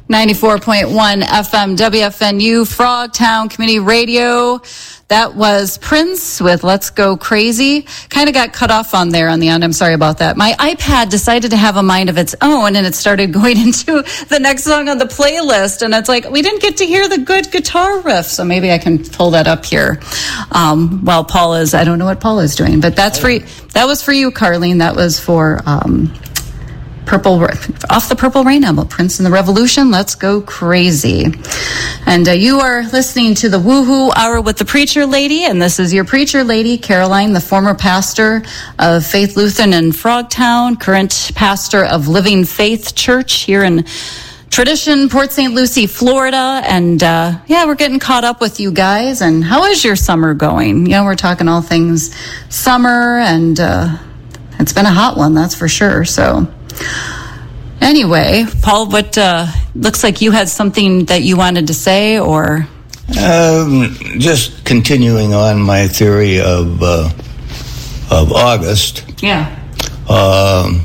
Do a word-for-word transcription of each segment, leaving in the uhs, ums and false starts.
ninety-four point one F M W F N U, Frogtown Community Radio. That was Prince with Let's Go Crazy. Kind of got cut off on there on the end. I'm sorry about that. My iPad decided to have a mind of its own, and it started going into the next song on the playlist. And it's like, we didn't get to hear the good guitar riff. So maybe I can pull that up here. Um, while Paul is, I don't know what Paul is doing, but that's for, that was for you, Carlene. That was for, um, Purple, off the Purple Rain album, Prince and the Revolution, Let's Go Crazy. And uh, you are listening to the Woohoo Hour with the Preacher Lady, and this is your Preacher Lady, Caroline, the former pastor of Faith Lutheran in Frogtown, current pastor of Living Faith Church here in Tradition, Port Saint Lucie, Florida. And uh, yeah, we're getting caught up with you guys. And how is your summer going? You know, we're talking all things summer, and uh, it's been a hot one, that's for sure. So anyway, Paul, what uh, looks like you had something that you wanted to say, or? Um, just continuing on my theory of uh, of August. Yeah. Um,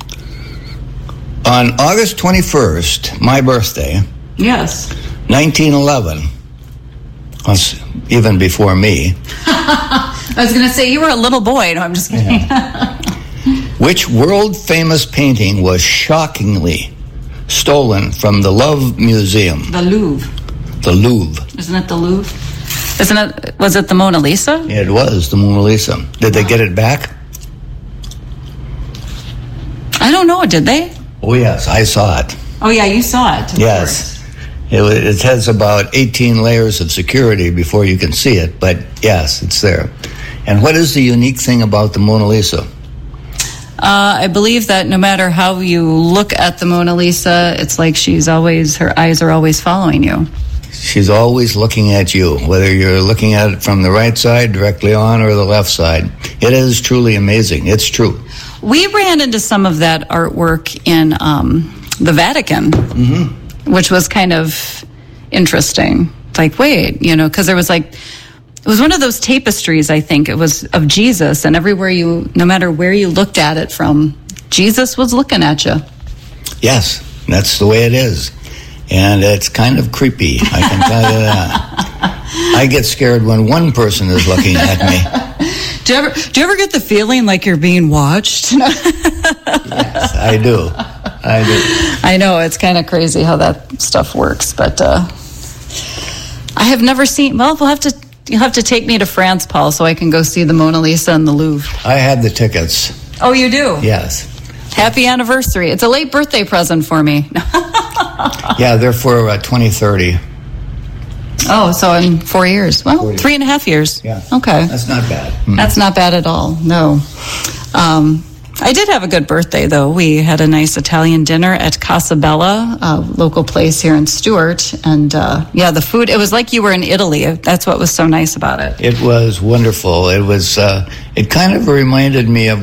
on August twenty-first, my birthday. Yes. nineteen eleven. Even before me. I was going to say you were a little boy. No, I'm just kidding. Yeah. Which world-famous painting was shockingly stolen from the Louvre Museum? The Louvre. The Louvre. Isn't it the Louvre? Isn't it? Was it the Mona Lisa? It was the Mona Lisa. Did they get it back? I don't know. Did they? Oh, yes. I saw it. Oh, yeah. You saw it. Yes. It, it has about eighteen layers of security before you can see it. But, yes, it's there. And what is the unique thing about the Mona Lisa? Uh, I believe that no matter how you look at the Mona Lisa, it's like she's always, her eyes are always following you. She's always looking at you, whether you're looking at it from the right side, directly on, or the left side. It is truly amazing. It's true. We ran into some of that artwork in um, the Vatican, mm-hmm. which was kind of interesting. Like, wait, you know, because there was like, it was one of those tapestries, I think. It was of Jesus, and everywhere you, no matter where you looked at it from, Jesus was looking at you. Yes, that's the way it is. And it's kind of creepy, I can tell you that. I get scared when one person is looking at me. Do you ever, do you ever get the feeling like you're being watched? Yes, I do. I do. I know, it's kind of crazy how that stuff works, but uh, I have never seen, well, we'll have to, you'll have to take me to France, Paul, so I can go see the Mona Lisa and the Louvre. I have the tickets. Oh, you do? Yes. Happy anniversary. It's a late birthday present for me. Yeah, they're for uh, twenty thirty. Oh, so in four years. Well, three and a half years. Yeah. Okay. That's not bad. Mm. That's not bad at all. No. Um, I did have a good birthday, though. We had a nice Italian dinner at Casa Bella, a local place here in Stuart. And, uh, yeah, the food, it was like you were in Italy. That's what was so nice about it. It was wonderful. It was, uh, it kind of reminded me of